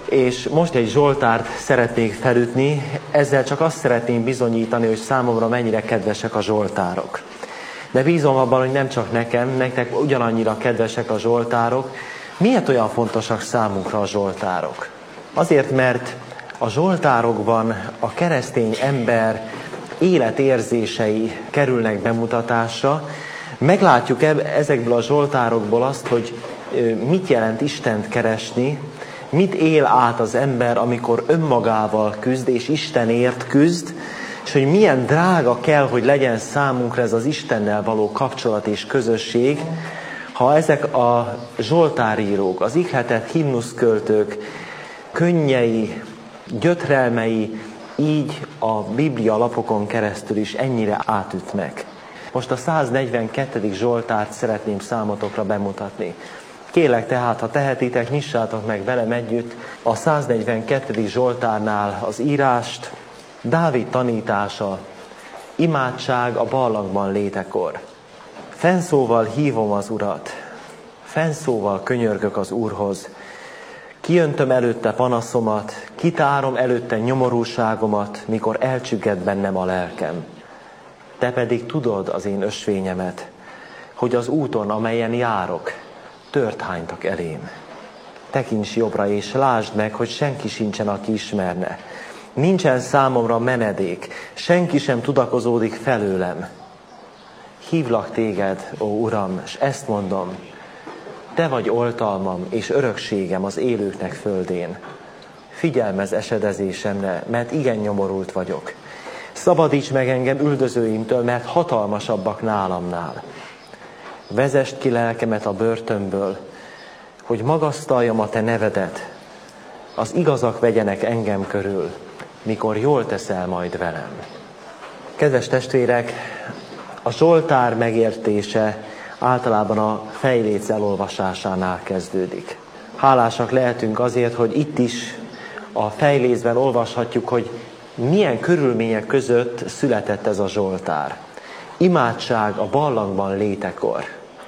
És most egy Zsoltárt szeretnék felütni, ezzel csak azt szeretném bizonyítani, hogy számomra mennyire kedvesek a Zsoltárok. De bízom abban, hogy nem csak nekem, nektek ugyanannyira kedvesek a Zsoltárok. Miért olyan fontosak számunkra a Zsoltárok? Azért, mert a Zsoltárokban a keresztény ember életérzései kerülnek bemutatásra. Meglátjuk ezekből a Zsoltárokból azt, hogy mit jelent Istent keresni, mit él át az ember, amikor önmagával küzd, és Istenért küzd, és hogy milyen drága kell, hogy legyen számunkra ez az Istennel való kapcsolat és közösség, ha ezek a zsoltárírók, az ihletett himnuszköltők könnyei, gyötrelmei így a Biblia lapokon keresztül is ennyire átütnek. Most a 142. Zsoltárt szeretném számotokra bemutatni. Kérlek tehát, ha tehetitek, nyissátok meg velem együtt a 142. Zsoltárnál az írást, Dávid tanítása, imádság a barlangban létekor. Fennszóval hívom az Urat, fennszóval könyörgök az Úrhoz. Kiöntöm előtte panaszomat, kitárom előtte nyomorúságomat, mikor elcsügged bennem a lelkem. Te pedig tudod az én ösvényemet, hogy az úton, amelyen járok, tört hánytak elém. Tekints jobbra és lásd meg, hogy senki sincsen, aki ismerne. Nincsen számomra menedék, senki sem tudakozódik felőlem. Hívlak téged, ó Uram, és ezt mondom, te vagy oltalmam és örökségem az élőknek földén. Figyelmezz esedezésemre, mert igen nyomorult vagyok. Szabadíts meg engem üldözőimtől, mert hatalmasabbak nálamnál. Vezesd ki lelkemet a börtönből, hogy magasztaljam a te nevedet. Az igazak vegyenek engem körül, mikor jól teszel majd velem. Kedves testvérek, a Zsoltár megértése általában a fejléc elolvasásánál kezdődik. Hálásak lehetünk azért, hogy itt is a fejlécben olvashatjuk, hogy milyen körülmények között született ez a Zsoltár. Imádság a barlangban létekor.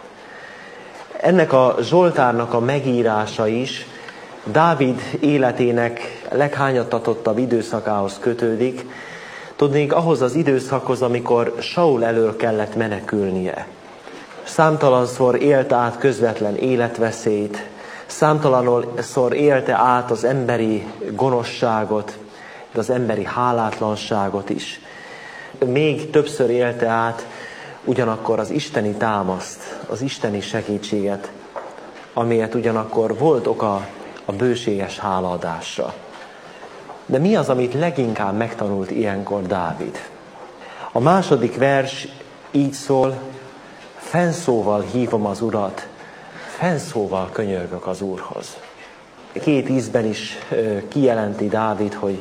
Ennek a Zsoltárnak a megírása is Dávid életének leghányattatottabb időszakához kötődik, tudnék ahhoz az időszakhoz, amikor Saul elől kellett menekülnie. Számtalanszor élte át közvetlen életveszélyt, számtalanszor élte át az emberi gonoszságot, de az emberi hálátlanságot is. Még többször élte át ugyanakkor az isteni támaszt, az isteni segítséget, amiért ugyanakkor volt oka a bőséges hálaadásra. De mi az, amit leginkább megtanult ilyenkor Dávid? A második vers így szól, fennszóval hívom az Urat, fennszóval könyörgök az Úrhoz. Két ízben is kijelenti Dávid, hogy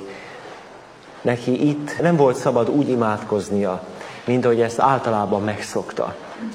neki itt nem volt szabad úgy imádkoznia, mint ahogy ezt általában megszokta.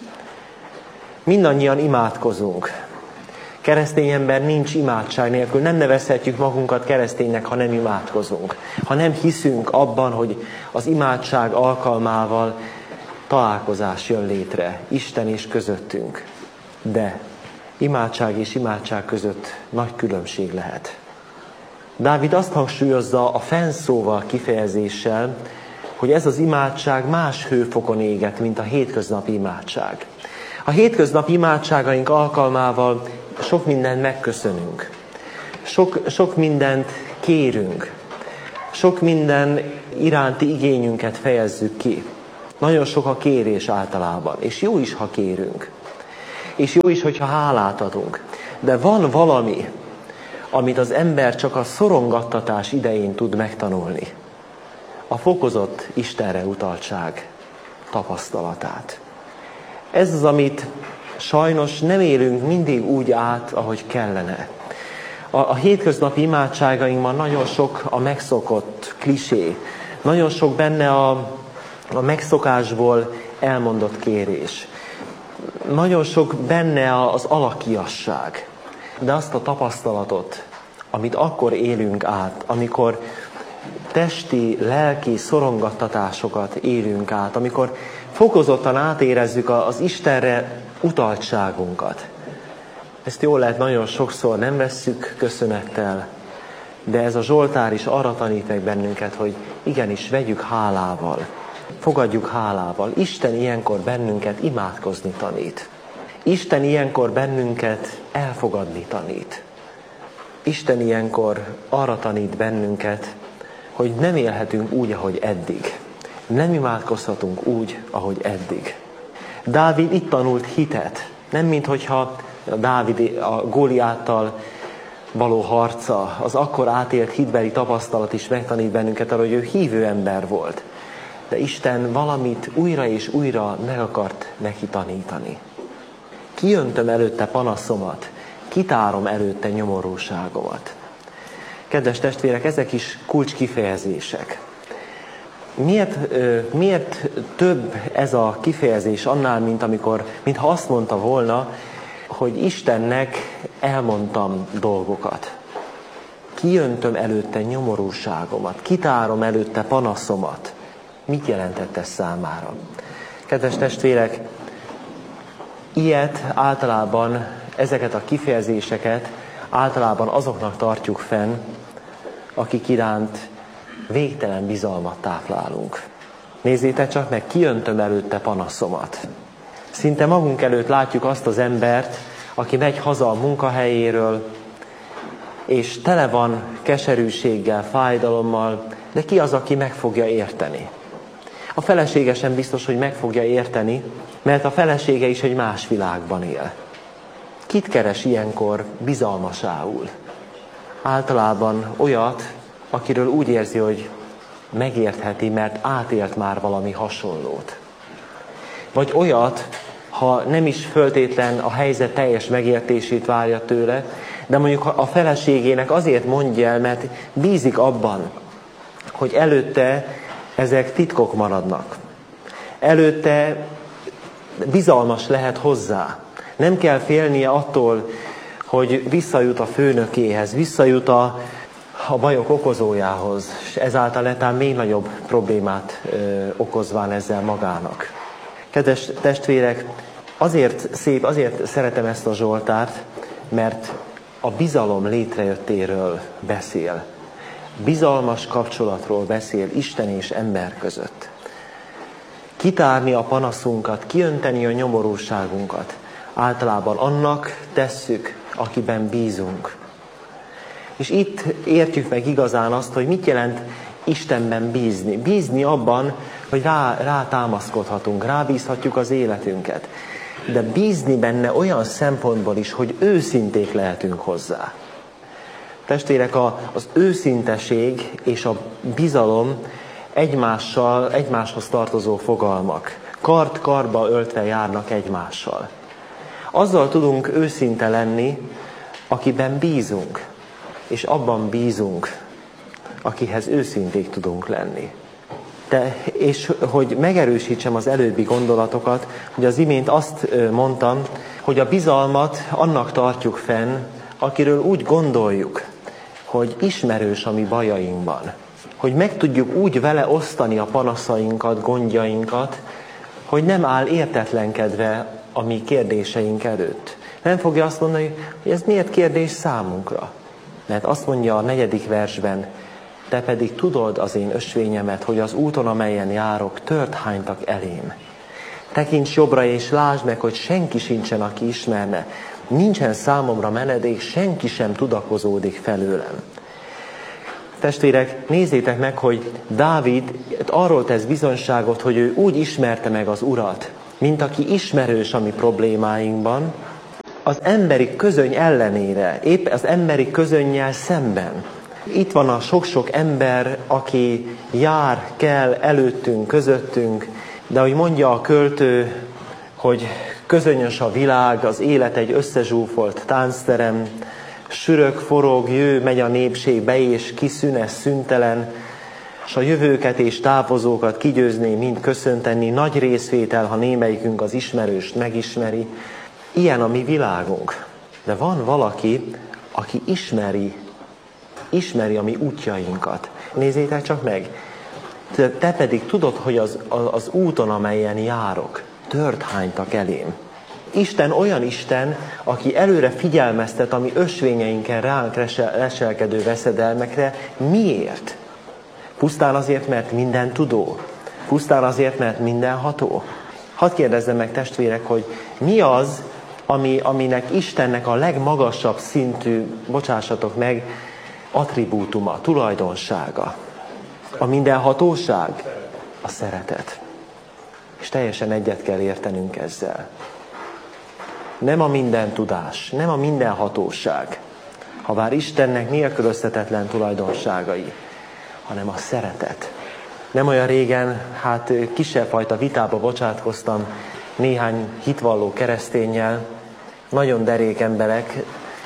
Mindannyian imádkozunk. Keresztény ember nincs imádság nélkül. Nem nevezhetjük magunkat kereszténynek, ha nem imádkozunk. Ha nem hiszünk abban, hogy az imádság alkalmával találkozás jön létre, Isten és közöttünk. De imádság és imádság között nagy különbség lehet. Dávid azt hangsúlyozza a fennszóval kifejezéssel, hogy ez az imádság más hőfokon éget, mint a hétköznapi imádság. A hétköznapi imádságaink alkalmával sok mindent megköszönünk. Sok mindent kérünk. Sok minden iránti igényünket fejezzük ki. Nagyon sok a kérés általában, és jó is, ha kérünk. És jó is, hogyha hálát adunk. De van valami, amit az ember csak a szorongattatás idején tud megtanulni. A fokozott Istenre utaltság tapasztalatát. Ez az, amit sajnos nem élünk mindig úgy át, ahogy kellene. A hétköznapi imádságainkban nagyon sok a megszokott klisé, nagyon sok benne a megszokásból elmondott kérés. Nagyon sok benne az alakiasság. De azt a tapasztalatot, amit akkor élünk át, amikor testi, lelki szorongattatásokat élünk át, amikor fokozottan átérezzük az Istenre utaltságunkat. Ezt jól lehet, nagyon sokszor nem vesszük köszönettel, De ez a Zsoltár is arra tanít meg bennünket, hogy igenis vegyük hálával, fogadjuk hálával. Isten ilyenkor bennünket imádkozni tanít. Isten ilyenkor bennünket elfogadni tanít. Isten ilyenkor arra tanít bennünket, hogy nem élhetünk úgy, ahogy eddig. Nem imádkozhatunk úgy, ahogy eddig. Dávid itt tanult hitet. Nem minthogyha Dávid a Góliáttal való harca, az akkor átélt hitbeli tapasztalat is megtanít bennünket arra, hogy ő hívő ember volt. De Isten valamit újra és újra meg akart neki tanítani. Kiöntöm előtte panaszomat, kitárom előtte nyomorúságomat. Kedves testvérek, ezek is kulcskifejezések. Miért több ez a kifejezés annál, mintha azt mondta volna, hogy Istennek elmondtam dolgokat. Kiöntöm előtte nyomorúságomat, kitárom előtte panaszomat. Mit jelentett ez számára? Kedves testvérek, általában ezeket a kifejezéseket általában azoknak tartjuk fenn, akik iránt végtelen bizalmat táplálunk. Nézzétek csak meg, kiöntöm előtte panaszomat. Szinte magunk előtt látjuk azt az embert, aki megy haza a munkahelyéről, és tele van keserűséggel, fájdalommal, de ki az, aki meg fogja érteni? A felesége sem biztos, hogy meg fogja érteni, mert a felesége is egy más világban él. Kit keres ilyenkor bizalmasául? Általában olyat, akiről úgy érzi, hogy megértheti, mert átélt már valami hasonlót. Vagy olyat, ha nem is föltétlen a helyzet teljes megértését várja tőle, de mondjuk a feleségének azért mondja el, mert bízik abban, hogy előtte ezek titkok maradnak. Előtte bizalmas lehet hozzá. Nem kell félnie attól, hogy visszajut a főnökéhez, visszajut a bajok okozójához, és ezáltal letán még nagyobb problémát okozván ezzel magának. Kedves testvérek, azért szeretem ezt a Zsoltárt, mert a bizalom létrejöttéről beszél. Bizalmas kapcsolatról beszél Isten és ember között. Kitárni a panaszunkat, kiönteni a nyomorúságunkat. Általában annak tesszük, akiben bízunk. És itt értjük meg igazán azt, hogy mit jelent Istenben bízni. Bízni abban, hogy rá támaszkodhatunk, rábízhatjuk az életünket. De bízni benne olyan szempontból is, hogy őszinték lehetünk hozzá. Testvérek, az őszinteség és a bizalom egymáshoz tartozó fogalmak. Kard-karba öltve járnak egymással. Azzal tudunk őszinte lenni, akiben bízunk, és abban bízunk, akihez őszinték tudunk lenni. És hogy megerősítsem az előbbi gondolatokat, hogy az imént azt mondtam, hogy a bizalmat annak tartjuk fenn, akiről úgy gondoljuk, hogy ismerős a mi bajainkban. Hogy meg tudjuk úgy vele osztani a panaszainkat, gondjainkat, hogy nem áll értetlenkedve a mi kérdéseink előtt. Nem fogja azt mondani, hogy ez miért kérdés számunkra. Mert azt mondja a 4. versben, te pedig tudod az én ösvényemet, hogy az úton, amelyen járok, tört hánytak elém. Tekints jobbra és lásd meg, hogy senki sincsen, aki ismerne. Nincsen számomra menedék, senki sem tudakozódik felőlem. Testvérek, nézzétek meg, hogy Dávid arról tesz bizonyságot, hogy ő úgy ismerte meg az Urat, mint aki ismerős a mi problémáinkban, az emberi közöny ellenére, épp az emberi közönnyel szemben. Itt van a sok-sok ember, aki jár, kell előttünk, közöttünk, de ahogy mondja a költő, hogy közönyös a világ, az élet egy összezsúfolt táncterem, sürök, forog, jő, megy a népség, be és kiszünes, szüntelen, s a jövőket és távozókat kigyőzni, mind köszönteni, nagy részvétel, ha némelyikünk az ismerőst megismeri. Ilyen a mi világunk. De van valaki, aki ismeri a mi útjainkat. Nézzétek csak meg. Te pedig tudod, hogy az úton, amelyen járok, tört hánytak elém. Isten olyan Isten, aki előre figyelmeztet a mi ösvényeinken ránk leselkedő veszedelmekre. Miért? Pusztán azért, mert minden tudó? Pusztán azért, mert mindenható? Hadd kérdezzem meg, testvérek, hogy mi az, aminek Istennek a legmagasabb szintű, bocsássatok meg, attribútuma, tulajdonsága? A mindenhatóság? A szeretet. És teljesen egyet kell értenünk ezzel. Nem a minden tudás, nem a minden hatóság, habár Istennek nélkülözhetetlen tulajdonságai, hanem a szeretet. Nem olyan régen, kisebb fajta vitába bocsátkoztam néhány hitvalló kereszténnyel, nagyon derék emberek,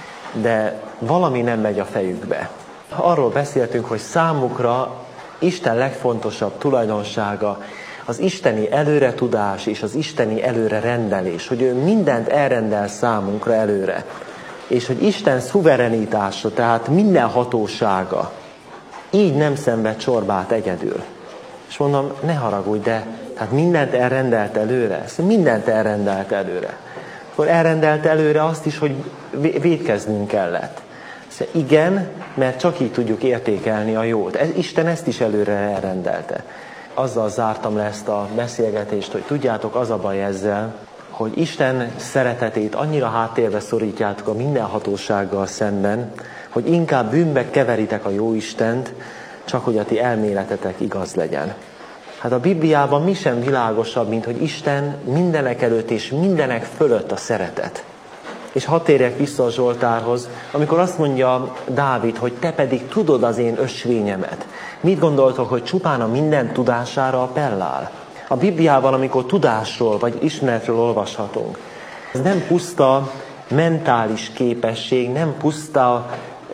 de valami nem megy a fejükbe. Arról beszéltünk, hogy számukra Isten legfontosabb tulajdonsága az isteni előretudás és az isteni előrerendelés, hogy ő mindent elrendel számunkra előre. És hogy Isten szuverenitása, tehát minden hatósága, így nem szenved csorbát egyedül. És mondom, ne haragudj, de hát mindent elrendelt előre. Mindent elrendelt előre. Akkor elrendelt előre azt is, hogy vétkeznünk kellett. Igen, mert csak így tudjuk értékelni a jót. Isten ezt is előre elrendelte. Azzal zártam le ezt a beszélgetést, hogy tudjátok, az a baj ezzel, hogy Isten szeretetét annyira háttérbe szorítjátok a mindenhatósággal szemben, hogy inkább bűnbe keveritek a jó Istent, csak hogy a ti elméletetek igaz legyen. Hát a Bibliában mi sem világosabb, mint hogy Isten mindenek előtt és mindenek fölött a szeretet. És hadd térjek vissza a Zsoltárhoz, amikor azt mondja Dávid, hogy te pedig tudod az én ösvényemet. Mit gondoltok, hogy csupán a minden tudására appellál? A Bibliában, amikor tudásról vagy ismeretről olvashatunk, ez nem puszta mentális képesség, nem puszta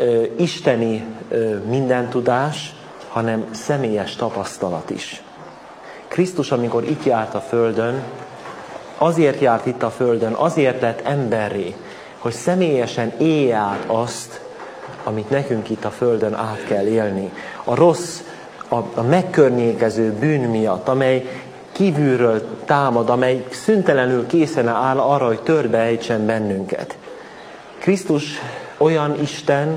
isteni mindentudás, hanem személyes tapasztalat is. Krisztus, amikor itt járt a földön, azért járt itt a földön, azért lett emberré, hogy személyesen élje át azt, amit nekünk itt a földön át kell élni. A rossz, a megkörnyékező bűn miatt, amely kívülről támad, amely szüntelenül készen áll arra, hogy törbe ejtsen bennünket. Krisztus olyan Isten,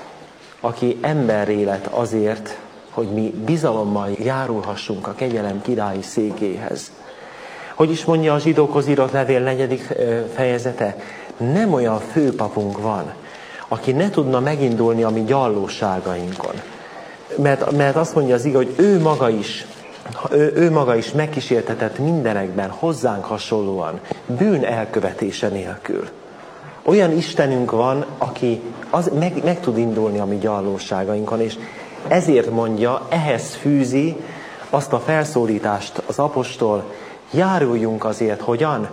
aki emberré lett azért, hogy mi bizalommal járulhassunk a kegyelem királyi székéhez. Hogy is mondja a zsidókhoz írott levél 4. fejezete? Nem olyan főpapunk van, aki ne tudna megindulni a mi gyallóságainkon. Mert azt mondja az ige, hogy ő maga is megkísértetett mindenekben, hozzánk hasonlóan, bűn elkövetése nélkül. Olyan Istenünk van, aki meg tud indulni a mi gyallóságainkon, és ezért mondja, ehhez fűzi azt a felszólítást az apostol, járuljunk azért, hogyan?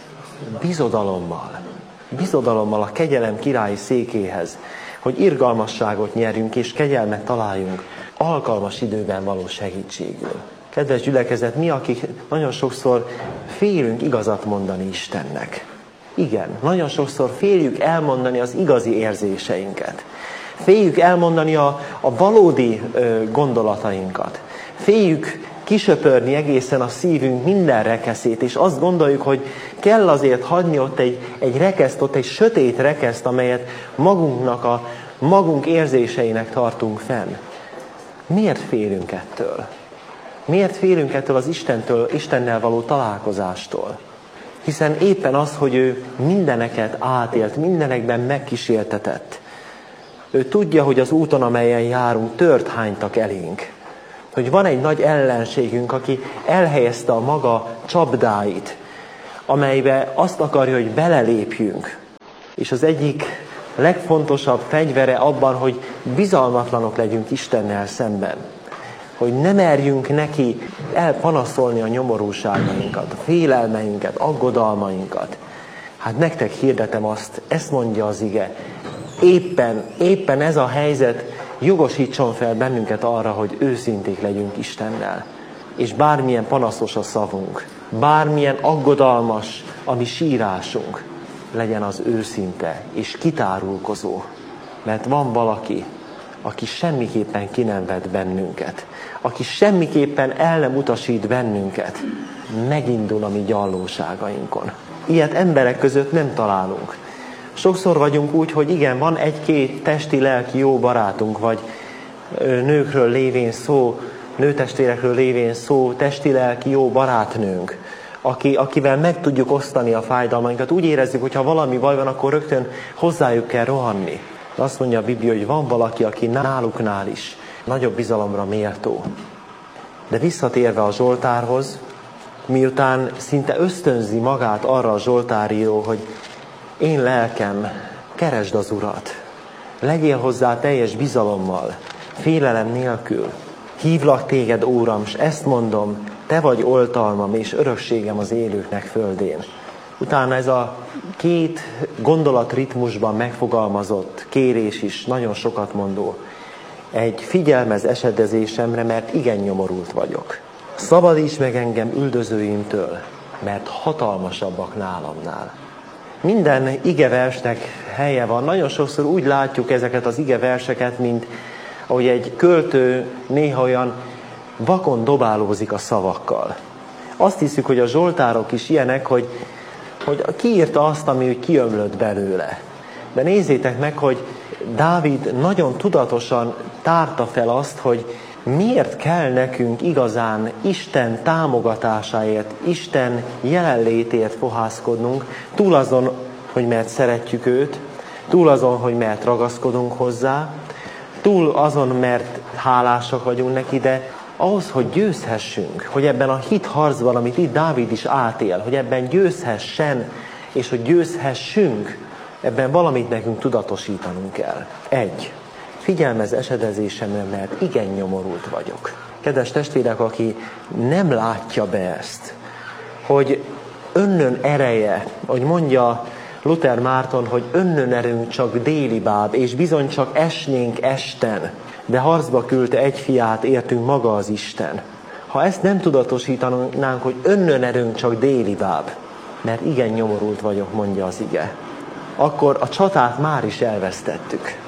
Bizodalommal a kegyelem királyi székéhez, hogy irgalmasságot nyerjünk és kegyelmet találjunk alkalmas időben való segítségül. Kedves gyülekezet, mi, akik nagyon sokszor félünk igazat mondani Istennek. Igen, nagyon sokszor féljük elmondani az igazi érzéseinket. Féljük elmondani a valódi gondolatainkat. Féljük kisöpörni egészen a szívünk minden rekeszét, és azt gondoljuk, hogy kell azért hagyni ott egy rekeszt, ott egy sötét rekeszt, amelyet magunk érzéseinek tartunk fenn. Miért félünk ettől? Miért félünk ettől az Istennel való találkozástól? Hiszen éppen az, hogy ő mindeneket átélt, mindenekben megkísértetett. Ő tudja, hogy az úton, amelyen járunk, tört hánytak elénk. Hogy van egy nagy ellenségünk, aki elhelyezte a maga csapdáit, amelybe azt akarja, hogy belelépjünk. És az egyik legfontosabb fegyvere abban, hogy bizalmatlanok legyünk Istennel szemben. Hogy ne merjünk neki elpanaszolni a nyomorúságainkat, a félelmeinket, aggodalmainkat. Hát nektek hirdetem azt, ezt mondja az ige. Éppen ez a helyzet jogosítson fel bennünket arra, hogy őszinték legyünk Istennel. És bármilyen panaszos a szavunk, bármilyen aggodalmas a mi sírásunk, legyen az őszinte és kitárulkozó. Mert van valaki, aki semmiképpen ki nem vet bennünket, aki semmiképpen el nem utasít bennünket, megindul a mi gyallóságainkon. Ilyet emberek között nem találunk. Sokszor vagyunk úgy, hogy igen, van egy-két testi-lelki jó barátunk, vagy nőkről lévén szó, nőtestvérekről lévén szó, testi-lelki jó barátnőnk, akivel meg tudjuk osztani a fájdalmainkat. Úgy érezzük, hogy ha valami baj van, akkor rögtön hozzájuk kell rohanni. De azt mondja a Biblia, hogy van valaki, aki náluknál is nagyobb bizalomra méltó. De visszatérve a Zsoltárhoz, miután szinte ösztönzi magát arra a zsoltáríró, hogy én lelkem, keresd az Urat, legyél hozzá teljes bizalommal, félelem nélkül. Hívlak téged, Úram, s ezt mondom, te vagy oltalmam és örökségem az élőknek földén. Utána ez a két gondolatritmusban megfogalmazott kérés is nagyon sokat mondó. Egy figyelmez esedezésemre, mert igen nyomorult vagyok. Szabadíts meg engem üldözőimtől, mert hatalmasabbak nálamnál. Minden igeversnek helye van. Nagyon sokszor úgy látjuk ezeket az igeverseket, mint ahogy egy költő néha olyan vakon dobálózik a szavakkal. Azt hiszük, hogy a zsoltárok is ilyenek, hogy kiírta azt, ami úgy kiömlött belőle. De nézzétek meg, hogy Dávid nagyon tudatosan tárta fel azt, hogy miért kell nekünk igazán Isten támogatásáért, Isten jelenlétért fohászkodnunk, túl azon, hogy mert szeretjük őt, túl azon, hogy mert ragaszkodunk hozzá, túl azon, mert hálásak vagyunk neki, de ahhoz, hogy győzhessünk, hogy ebben a hitharcban, amit itt Dávid is átél, hogy ebben győzhessen, és hogy győzhessünk, ebben valamit nekünk tudatosítanunk kell. 1. Figyelmez esedezésemre, mert igen nyomorult vagyok. Kedves testvérek, aki nem látja be ezt, hogy önnön ereje, hogy mondja Luther Márton, hogy önnön erőnk csak déli báb, és bizony csak esnénk esten, de harcba küldte egy fiát, értünk maga az Isten. Ha ezt nem tudatosítanánk, hogy önnön erőnk csak déli báb, mert igen nyomorult vagyok, mondja az ige, akkor a csatát már is elvesztettük.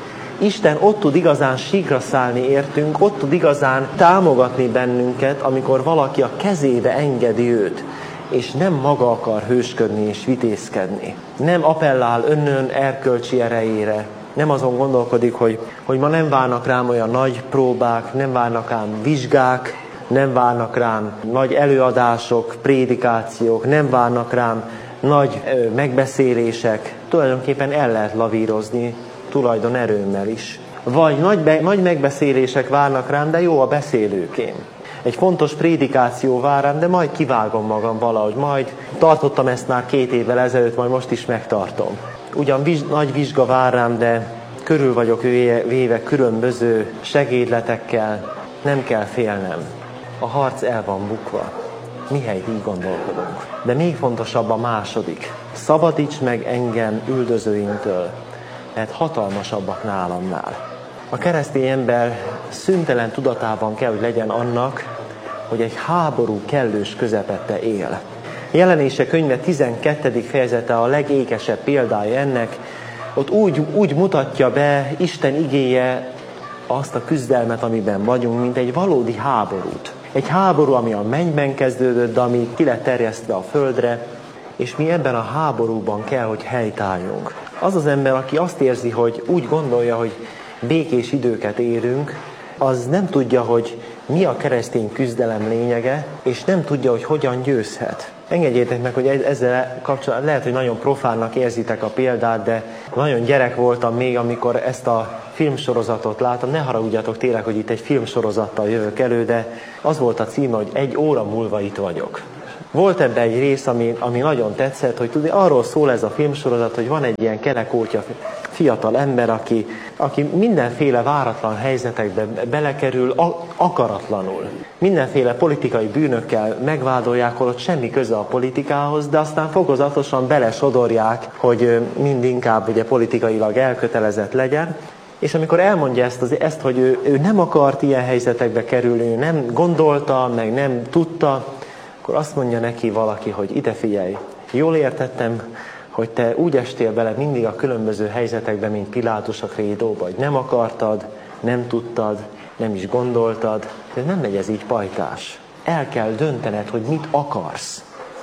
Isten ott tud igazán síkra szállni értünk, ott tud igazán támogatni bennünket, amikor valaki a kezébe engedi őt, és nem maga akar hősködni és vitézkedni. Nem appellál önnön erkölcsi erejére, nem azon gondolkodik, hogy ma nem várnak rám olyan nagy próbák, nem várnak rám vizsgák, nem várnak rám nagy előadások, prédikációk, nem várnak rám nagy megbeszélések. Tulajdonképpen el lehet lavírozni tulajdonerőmmel is. Vagy nagy megbeszélések várnak rám, de jó a beszélőkém. Egy fontos prédikáció vár rám, de majd kivágom magam valahogy. Majd tartottam ezt már 2 évvel ezelőtt, majd most is megtartom. Ugyan nagy vizsga vár rám, de körül vagyok véve különböző segédletekkel. Nem kell félnem. A harc el van bukva. Mihelyt így gondolkodunk. De még fontosabb a második. Szabadíts meg engem üldözőimtől, mert hatalmasabbak nálamnál. A keresztény ember szüntelen tudatában kell, hogy legyen annak, hogy egy háború kellős közepette él. Jelenések könyve 12. fejezete a legékesebb példája ennek. Ott úgy mutatja be Isten igéje azt a küzdelmet, amiben vagyunk, mint egy valódi háborút. Egy háború, ami a mennyben kezdődött, de ami ki lett terjesztve a földre, és mi ebben a háborúban kell, hogy helytálljunk. Az az ember, aki azt érzi, hogy úgy gondolja, hogy békés időket élünk, az nem tudja, hogy mi a keresztény küzdelem lényege, és nem tudja, hogy hogyan győzhet. Engedjétek meg, hogy ezzel kapcsolatban lehet, hogy nagyon profánnak érzitek a példát, de nagyon gyerek voltam még, amikor ezt a filmsorozatot láttam. Ne haragudjatok tényleg, hogy itt egy filmsorozattal jövök elő, de az volt a címe, hogy 1 óra múlva itt vagyok. Volt ebben egy rész, ami nagyon tetszett, hogy tudni, arról szól ez a filmsorozat, hogy van egy ilyen kelekótya fiatal ember, aki mindenféle váratlan helyzetekbe belekerül akaratlanul. Mindenféle politikai bűnökkel megvádolják, holott semmi köze a politikához, de aztán fokozatosan belesodorják, hogy mind inkább ugye politikailag elkötelezett legyen. És amikor elmondja ezt hogy ő nem akart ilyen helyzetekbe kerülni, ő nem gondolta, meg nem tudta, akkor azt mondja neki valaki, hogy ide figyelj, jól értettem, hogy te úgy estél bele mindig a különböző helyzetekben, mint Pilátus a krédóba, hogy nem akartad, nem tudtad, nem is gondoltad, de nem megy ez így pajtás. El kell döntened, hogy mit akarsz.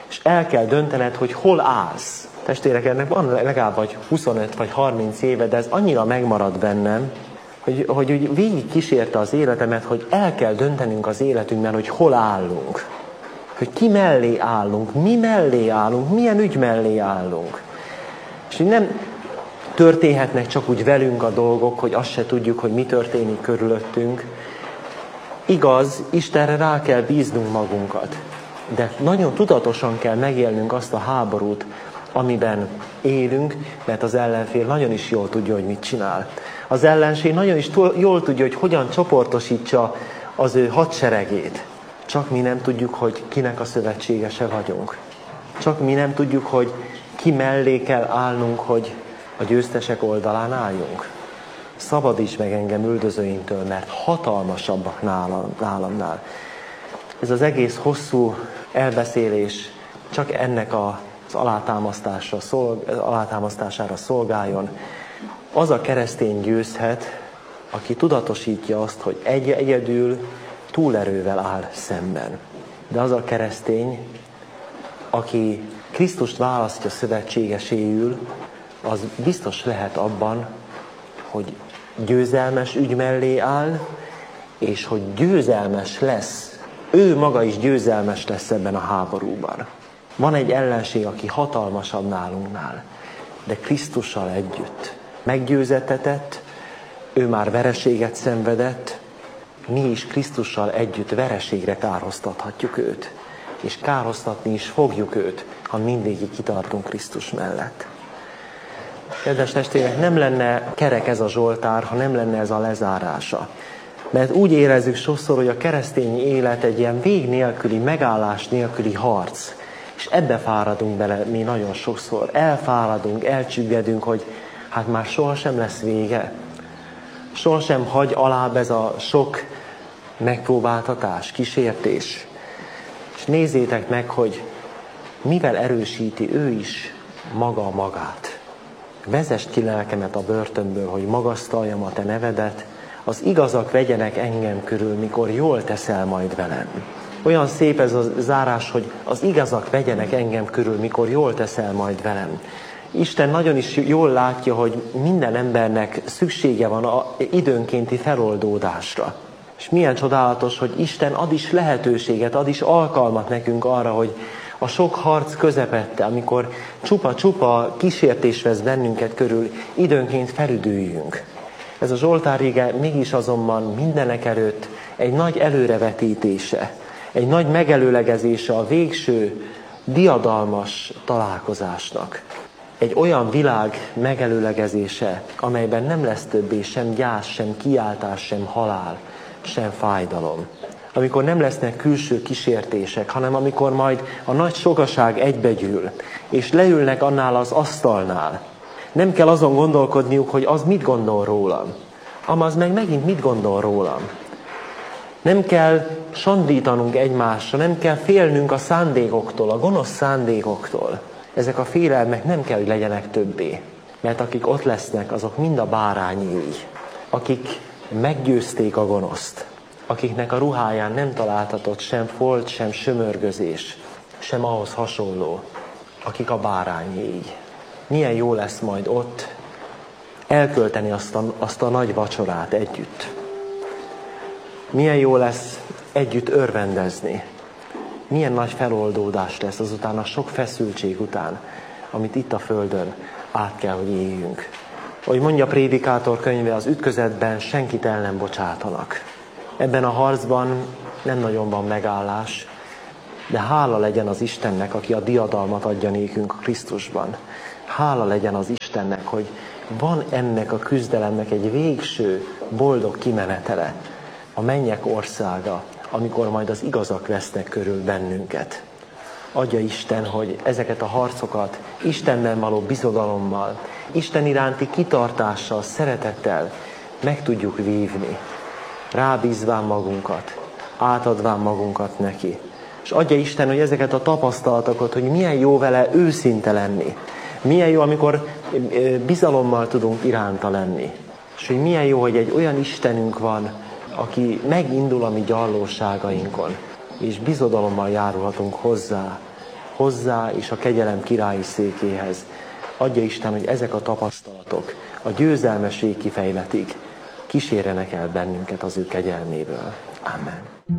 És el kell döntened, hogy hol állsz. Testvérek, ennek van legalább vagy 25 vagy 30 éve, de ez annyira megmarad bennem, hogy úgy végig kísérte az életemet, hogy el kell döntenünk az életünkben, hogy hol állunk. Hogy ki mellé állunk, mi mellé állunk, milyen ügy mellé állunk. És hogy nem történhetnek csak úgy velünk a dolgok, hogy azt se tudjuk, hogy mi történik körülöttünk. Igaz, Istenre rá kell bíznunk magunkat, de nagyon tudatosan kell megélnünk azt a háborút, amiben élünk, mert az ellenfél nagyon is jól tudja, hogy mit csinál. Az ellenség nagyon is jól tudja, hogy hogyan csoportosítsa az ő hadseregét. Csak mi nem tudjuk, hogy kinek a szövetségese vagyunk. Csak mi nem tudjuk, hogy ki mellé kell állnunk, hogy a győztesek oldalán álljunk. Szabadíts meg engem üldözőimtől, mert hatalmasabbak nálamnál. Ez az egész hosszú elbeszélés csak ennek az alátámasztására szolgáljon. Az a keresztény győzhet, aki tudatosítja azt, hogy egyedül túlerővel áll szemben. De az a keresztény, aki Krisztust választja szövetségeséül, az biztos lehet abban, hogy győzelmes ügy mellé áll, és hogy győzelmes lesz. Ő maga is győzelmes lesz ebben a háborúban. Van egy ellenség, aki hatalmasabb nálunknál, de Krisztussal együtt meggyőzettetett, ő már vereséget szenvedett, mi is Krisztussal együtt vereségre kárhoztathatjuk őt, és kárhoztatni is fogjuk őt, ha mindvégig kitartunk Krisztus mellett. Kedves testvérek, nem lenne kerek ez a Zsoltár, ha nem lenne ez a lezárása. Mert úgy érezzük sokszor, hogy a keresztény élet egy ilyen vég nélküli, megállás nélküli harc. És ebbe fáradunk bele mi nagyon sokszor. Elfáradunk, elcsüggedünk, hogy hát már sohasem lesz vége. Sohasem hagy alább ez a sok megpróbáltatás, kísértés. És nézzétek meg, hogy mivel erősíti ő is maga magát. Vezesd ki lelkemet a börtönből, hogy magasztaljam a te nevedet, az igazak vegyenek engem körül, mikor jól teszel majd velem. Olyan szép ez a zárás, hogy az igazak vegyenek engem körül, mikor jól teszel majd velem. Isten nagyon is jól látja, hogy minden embernek szüksége van az időnkénti feloldódásra. És milyen csodálatos, hogy Isten ad is lehetőséget, ad is alkalmat nekünk arra, hogy a sok harc közepette, amikor csupa-csupa kísértés vesz bennünket körül, időnként felüdüljünk. Ez a Zsoltár ige mégis azonban mindenek előtt egy nagy előrevetítése, egy nagy megelőlegezése a végső diadalmas találkozásnak. Egy olyan világ megelőlegezése, amelyben nem lesz többé sem gyász, sem kiáltás, sem halál, sem fájdalom. Amikor nem lesznek külső kísértések, hanem amikor majd a nagy sokaság egybegyűl, és leülnek annál az asztalnál. Nem kell azon gondolkodniuk, hogy az mit gondol rólam. Az meg megint mit gondol rólam. Nem kell sandítanunk egymásra, nem kell félnünk a szándékoktól, a gonosz szándékoktól. Ezek a félelmek nem kell, hogy legyenek többé. Mert akik ott lesznek, azok mind a bárányéi. Akik meggyőzték a gonoszt. Akiknek a ruháján nem találtatott sem folt, sem sömörgözés, sem ahhoz hasonló. Akik a bárányéi. Milyen jó lesz majd ott elkölteni azt a nagy vacsorát együtt. Milyen jó lesz együtt örvendezni. Milyen nagy feloldódás lesz azután a sok feszültség után, amit itt a földön át kell, hogy éljünk. Ahogy mondja a Prédikátor könyve, az ütközetben senkit el nem bocsátanak. Ebben a harcban nem nagyon van megállás, de hála legyen az Istennek, aki a diadalmat adja nékünk a Krisztusban. Hála legyen az Istennek, hogy van ennek a küzdelemnek egy végső, boldog kimenetele, a mennyek országa, amikor majd az igazak vesznek körül bennünket. Adja Isten, hogy ezeket a harcokat Istenben való bizodalommal, Isten iránti kitartással, szeretettel meg tudjuk vívni, rábízván magunkat, átadván magunkat neki. És adja Isten, hogy ezeket a tapasztalatokat, hogy milyen jó vele őszinte lenni, milyen jó, amikor bizalommal tudunk iránta lenni, és hogy milyen jó, hogy egy olyan Istenünk van, aki megindul a mi gyarlóságainkon, és bizodalommal járulhatunk hozzá hozzá és a kegyelem királyi székéhez. Adja Isten, hogy ezek a tapasztalatok a győzelmesség kifejletig kísérjenek el bennünket az ő kegyelméből. Amen.